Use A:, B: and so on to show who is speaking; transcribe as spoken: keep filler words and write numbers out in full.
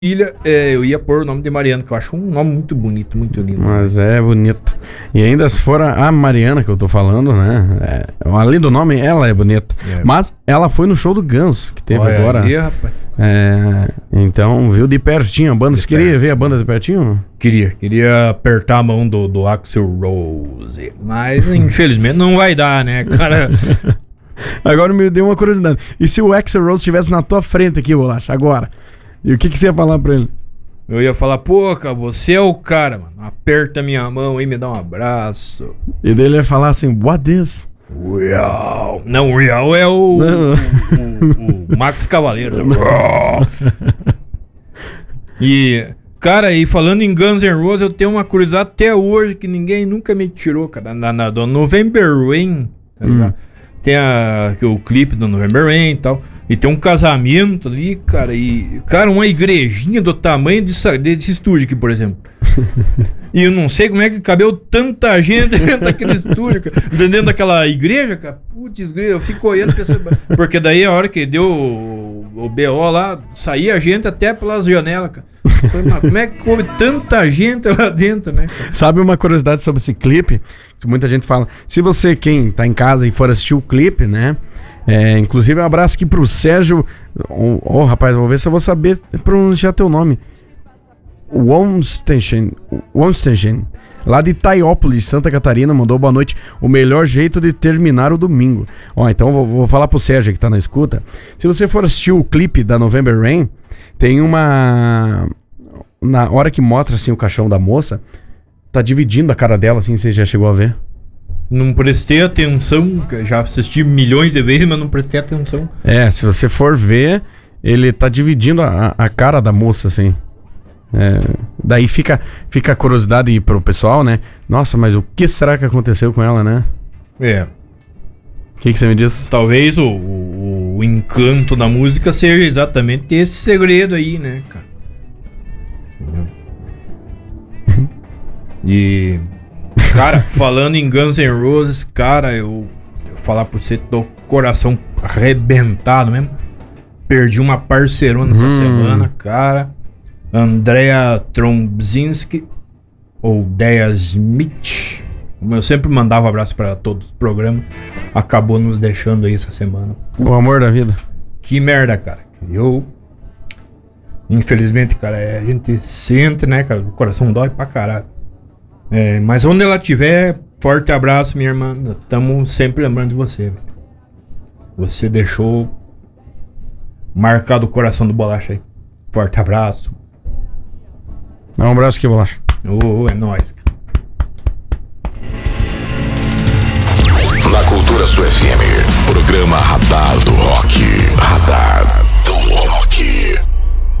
A: filha, é, eu ia pôr o nome de Mariana, que eu acho um nome muito bonito, muito lindo.
B: Mas é bonito. E ainda se for a, a Mariana que eu tô falando, né? É, além do nome, ela é bonita. É. Mas ela foi no show do Guns, que teve Olha agora. Aí, rapaz. É, então, viu de pertinho a banda. De Você queria perto, ver a banda de pertinho?
A: Queria, queria apertar a mão do, do Axl Rose. Mas, infelizmente, não vai dar, né, cara?
B: Agora me deu uma curiosidade. E se o Axl Rose estivesse na tua frente aqui, Bolacha, agora? E o que, que você ia falar pra ele?
A: Eu ia falar, pô, cara, você é o cara, mano. Aperta minha mão aí, me dá um abraço.
B: E daí ele ia falar assim, what is?
A: Real. Não, o Real é o, o, o, o Max Cavaleiro. E, cara, e falando em Guns N' Roses, eu tenho uma curiosidade até hoje que ninguém nunca me tirou, cara. Na, na, do November Rain, tá ligado? Hum. Tem a, o clipe do November Rain e tal. E tem um casamento ali, cara, e... Cara, uma igrejinha do tamanho desse, desse estúdio aqui, por exemplo. E eu não sei como é que cabeu tanta gente dentro daquele estúdio, cara. Dentro daquela igreja, cara. Putz, eu fico olhando pensando... Porque daí a hora que deu o, o B O lá, saía a gente até pelas janelas, cara. Mas como é que houve tanta gente lá dentro, né, cara?
B: Sabe uma curiosidade sobre esse clipe? Que muita gente fala... Se você, quem tá em casa e for assistir o clipe, né... É, inclusive um abraço aqui pro Sérgio. Ô, oh, oh, rapaz, vou ver se eu vou saber pronunciar teu nome. Wonstenchen, Wonstenchen, lá de Itaiópolis, Santa Catarina, mandou boa noite. O melhor jeito de terminar o domingo. Ó, então vou, vou falar pro Sérgio que tá na escuta. Se você for assistir o clipe da November Rain, tem uma... Na hora que mostra assim o caixão da moça, tá dividindo a cara dela, assim, você já chegou a ver?
A: Não prestei atenção, já assisti milhões de vezes, mas não prestei atenção.
B: É, se você for ver, ele tá dividindo a, a cara da moça, assim. É, daí fica, fica a curiosidade pro pessoal, né? Nossa, mas o que será que aconteceu com ela, né?
A: É.
B: O que, que você me diz?
A: Talvez o, o, o encanto da música seja exatamente esse segredo aí, né, cara? E... Cara, falando em Guns N' Roses, cara, eu, eu falar por você, tô coração arrebentado mesmo. Perdi uma parceirona essa hum. semana, cara. Andrea Trombzinski, ou Dea Smith, como eu sempre mandava um abraço pra todos os programas, acabou nos deixando aí essa semana.
B: Putz, o amor da vida.
A: Que merda, cara. Eu, infelizmente, cara, a gente sente, né, cara, o coração dói pra caralho. É, mas onde ela estiver, forte abraço, minha irmã. Estamos sempre lembrando de você. Você deixou marcado o coração do Bolacha aí. Forte abraço.
B: Dá um abraço aqui, Bolacha.
A: Oh, é nóis.
C: Na Cultura Sul F M, programa Radar do